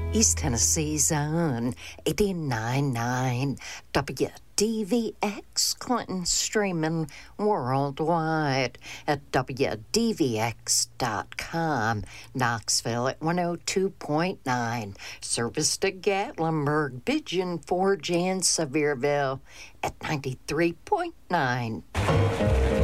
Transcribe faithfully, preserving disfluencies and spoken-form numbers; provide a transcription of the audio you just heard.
East Tennessee's own eighty-nine point nine W D V X, Clinton, streaming worldwide at W D V X dot com. Knoxville at one oh two point nine. Service to Gatlinburg, Pigeon Forge, and Sevierville at ninety-three point nine.